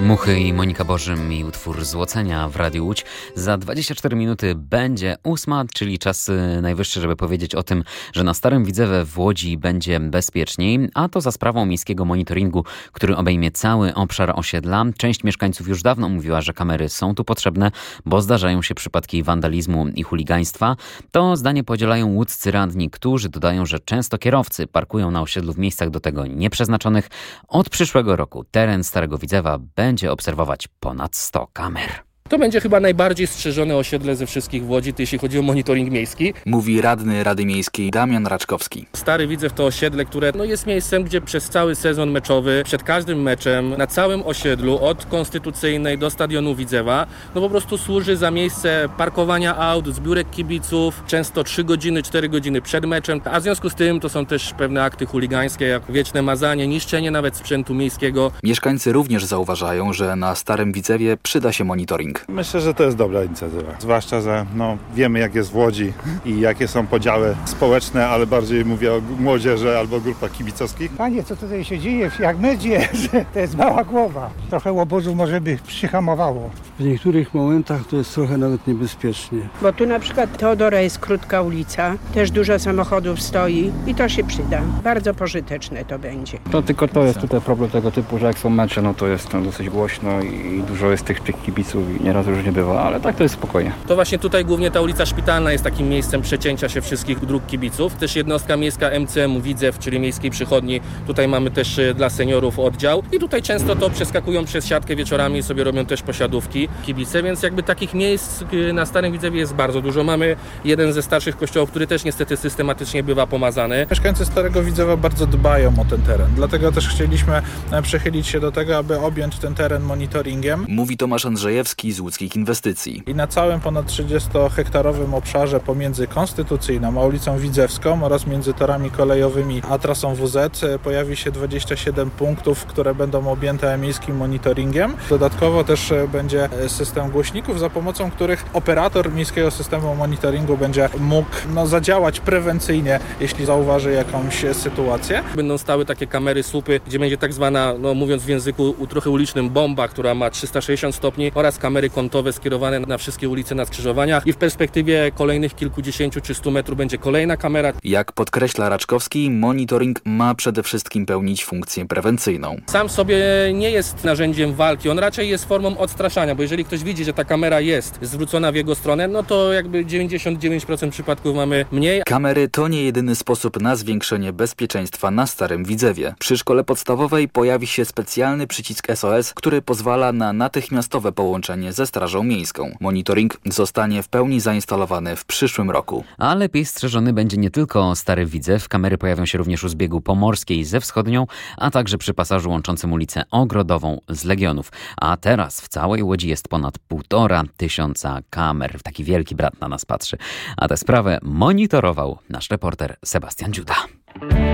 Muchy i Monika Bożym i utwór Złocenia w Radiu Łódź. Za 24 minuty będzie 8, czyli czas najwyższy, żeby powiedzieć o tym, że na Starym Widzewie w Łodzi będzie bezpieczniej, a to za sprawą miejskiego monitoringu, który obejmie cały obszar osiedla. Część mieszkańców już dawno mówiła, że kamery są tu potrzebne, bo zdarzają się przypadki wandalizmu i chuligaństwa. To zdanie podzielają łódzcy radni, którzy dodają, że często kierowcy parkują na osiedlu w miejscach do tego nieprzeznaczonych. Od przyszłego roku teren Starego Widzewa będzie obserwować ponad 100 kamer. To będzie chyba najbardziej strzeżone osiedle ze wszystkich w Łodzi, jeśli chodzi o monitoring miejski. Mówi radny Rady Miejskiej Damian Raczkowski. Stary Widzew to osiedle, które jest miejscem, gdzie przez cały sezon meczowy, przed każdym meczem, na całym osiedlu, od Konstytucyjnej do Stadionu Widzewa, po prostu służy za miejsce parkowania aut, zbiórek kibiców, często 3 godziny, 4 godziny przed meczem, a w związku z tym to są też pewne akty chuligańskie, jak wieczne mazanie, niszczenie nawet sprzętu miejskiego. Mieszkańcy również zauważają, że na Starym Widzewie przyda się monitoring. Myślę, że to jest dobra inicjatywa. Zwłaszcza, że wiemy, jak jest w Łodzi i jakie są podziały społeczne, ale bardziej mówię o młodzieży albo grupach kibicowskich. Panie, co tutaj się dzieje? Jak medzie, że to jest mała głowa. Trochę obozu może by przyhamowało. W niektórych momentach to jest trochę nawet niebezpiecznie. Bo tu na przykład Teodora jest krótka ulica, też dużo samochodów stoi i to się przyda. Bardzo pożyteczne to będzie. No tylko to jest tutaj problem tego typu, że jak są mecze, to jest tam dosyć głośno i dużo jest tych kibiców i nieraz różnie bywa, ale tak to jest spokojnie. To właśnie tutaj głównie ta ulica Szpitalna jest takim miejscem przecięcia się wszystkich dróg kibiców. Też jednostka miejska MCM Widzew, czyli Miejskiej Przychodni. Tutaj mamy też dla seniorów oddział i tutaj często to przeskakują przez siatkę wieczorami i sobie robią też posiadówki kibice, więc jakby takich miejsc na Starym Widzewie jest bardzo dużo. Mamy jeden ze starszych kościołów, który też niestety systematycznie bywa pomazany. Mieszkańcy Starego Widzewa bardzo dbają o ten teren, dlatego też chcieliśmy przychylić się do tego, aby objąć ten teren monitoringiem. Mówi Tomasz Andrzejewski z Łódzkich Inwestycji. I na całym ponad 30-hektarowym obszarze pomiędzy Konstytucyjną a ulicą Widzewską oraz między torami kolejowymi a trasą WZ pojawi się 27 punktów, które będą objęte miejskim monitoringiem. Dodatkowo też będzie system głośników, za pomocą których operator miejskiego systemu monitoringu będzie mógł zadziałać prewencyjnie, jeśli zauważy jakąś sytuację. Będą stały takie kamery słupy, gdzie będzie tak zwana, mówiąc w języku trochę ulicznym, bomba, która ma 360 stopni oraz kamery kątowe skierowane na wszystkie ulice na skrzyżowaniach i w perspektywie kolejnych kilkudziesięciu czy 100 metrów będzie kolejna kamera. Jak podkreśla Raczkowski, monitoring ma przede wszystkim pełnić funkcję prewencyjną. Sam sobie nie jest narzędziem walki, on raczej jest formą odstraszania, bo jeżeli ktoś widzi, że ta kamera jest zwrócona w jego stronę, to jakby 99% przypadków mamy mniej. Kamery to nie jedyny sposób na zwiększenie bezpieczeństwa na Starym Widzewie. Przy szkole podstawowej pojawi się specjalny przycisk SOS, który pozwala na natychmiastowe połączenie ze Strażą Miejską. Monitoring zostanie w pełni zainstalowany w przyszłym roku. A lepiej strzeżony będzie nie tylko Stary Widzew. Kamery pojawią się również u zbiegu Pomorskiej ze Wschodnią, a także przy pasażu łączącym ulicę Ogrodową z Legionów. A teraz w całej Łodzi jest ponad 1500 kamer. Taki wielki brat na nas patrzy. A tę sprawę monitorował nasz reporter Sebastian Dziuda.